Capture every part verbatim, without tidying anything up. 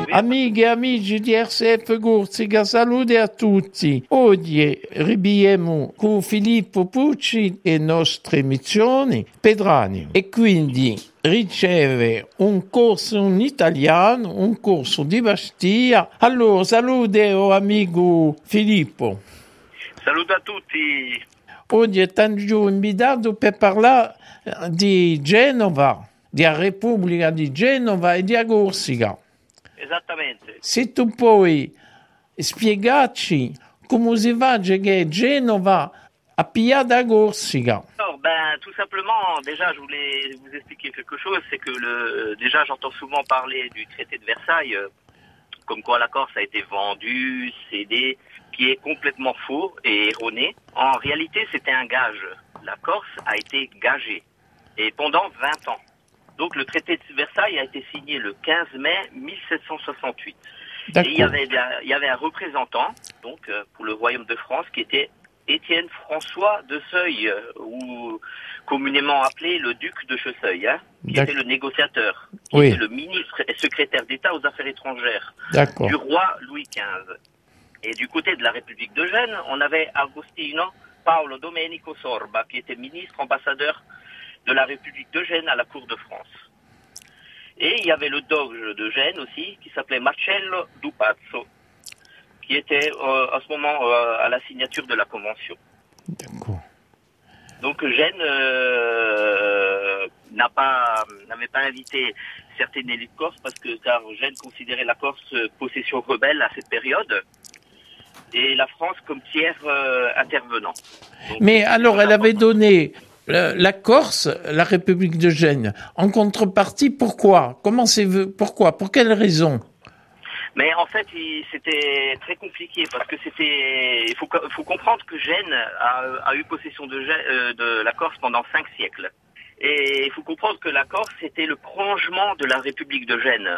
Amiche e amici di R C F Corsica, salute a tutti. Oggi ribiemo con Filippo Pucci e nostre missioni Pedranio e quindi riceve un corso in italiano, un corso di Bastia. Allora, salute oh, amico Filippo. Saluto a tutti. Oggi è tanto invitato per parlare di Genova, della Repubblica di Genova e di Corsica. Esattamente. Se tu puoi spiegarci come si fa che Genova a pigliato la Corsica. Alors, ben, tout simplement, déjà, je voulais vous expliquer quelque chose, c'est que le, déjà, j'entends souvent parler du traité de Versailles, euh, comme quoi la Corse a été vendue, cédée, qui est complètement faux et erroné. En réalité, c'était un gage. La Corse a été gagée, et pendant vingt ans. Donc le traité de Versailles a été signé le quinze mai mille sept cent soixante-huit. Et il y avait, il y avait un représentant, donc, euh, pour le Royaume de France, qui était Étienne François de Seuil, ou communément appelé le duc de Chesseuil, hein, qui était le négociateur, qui oui. était le ministre et secrétaire d'État aux affaires étrangères du roi Louis quinze. Et du côté de la République de Gênes, on avait Agostino Paolo Domenico Sorba, qui était ministre ambassadeur de la République de Gênes à la cour de France. Et il y avait le doge de Gênes aussi, qui s'appelait Marcello Dupazzo, qui était euh, à ce moment euh, à la signature de la Convention. D'accord. Donc Gênes euh, n'a pas, n'avait pas invité certaines élites corse parce que car Gênes considérait la Corse possession rebelle à cette période et la France comme tiers euh, intervenant. Donc, mais alors elle avait donné la, la Corse, la République de Gênes, en contrepartie, pourquoi? Comment c'est, pourquoi? Pour quelle raison? Mais en fait, c'était très compliqué parce que c'était. Il faut, faut comprendre que Gênes a, a eu possession de, Gênes, de la Corse pendant cinq siècles. Et il faut comprendre que la Corse était le prolongement de la République de Gênes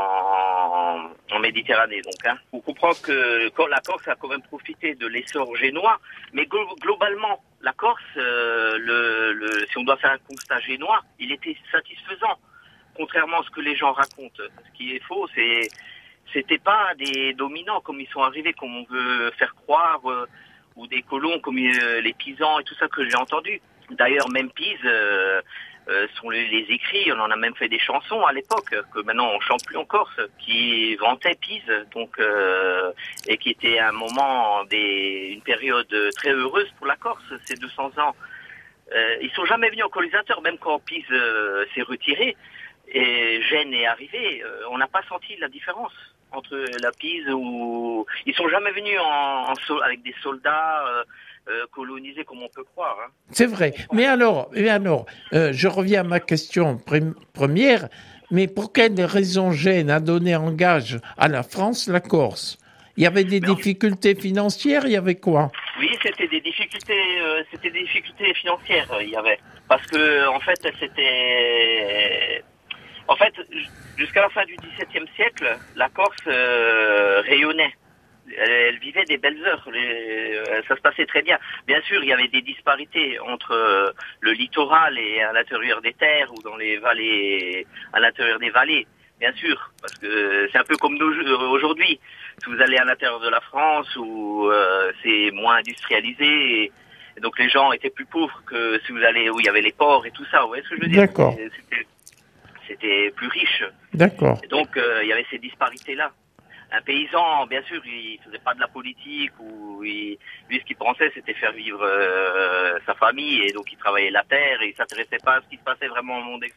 en, en Méditerranée. Donc, hein. Il faut comprendre que quand la Corse a quand même profité de l'essor génois, mais globalement, la Corse, euh, le, le, si on doit faire un constat génois, il était satisfaisant, contrairement à ce que les gens racontent. Ce qui est faux, c'est c'était pas des dominants comme ils sont arrivés, comme on veut faire croire, euh, ou des colons comme euh, les Pisans et tout ça que j'ai entendu. D'ailleurs, même Pise, euh, euh, sont les, les écrits, on en a même fait des chansons à l'époque, que maintenant on chante plus en Corse, qui vantaient Pise, donc, euh, et qui était un moment, des, une période très heureuse pour la Corse, ces deux cents ans. Euh, ils sont jamais venus en colonisateurs, même quand Pise euh, s'est retiré, et Gênes est arrivé, euh, on n'a pas senti la différence entre la Pise ou... Ils sont jamais venus en, en so... avec des soldats... Euh, Euh, colonisé comme on peut croire. Hein. C'est vrai. Mais alors, mais alors euh, je reviens à ma question prim- première. Mais pour quelle raison Gênes a donné en gage à la France la Corse? Il y avait des mais difficultés en... financières, il y avait quoi? Oui, c'était des difficultés, euh, c'était des difficultés financières. Il y avait parce que en fait, c'était, en fait, jusqu'à la fin du dix-septième siècle, la Corse euh, rayonnait. Elle, elle vivait des belles heures, les, ça se passait très bien. Bien sûr, il y avait des disparités entre euh, le littoral et à l'intérieur des terres ou dans les vallées, à l'intérieur des vallées. Bien sûr, parce que c'est un peu comme nous aujourd'hui. Si vous allez à l'intérieur de la France où euh, c'est moins industrialisé, et, et donc les gens étaient plus pauvres que si vous allez où il y avait les ports et tout ça. Vous voyez ce que je veux dire? D'accord. C'était, c'était plus riche. D'accord. Et donc euh, il y avait ces disparités-là. Un paysan, bien sûr, il faisait pas de la politique ou il, lui, ce qu'il pensait, c'était faire vivre euh, sa famille et donc il travaillait la terre et il s'intéressait pas à ce qui se passait vraiment au monde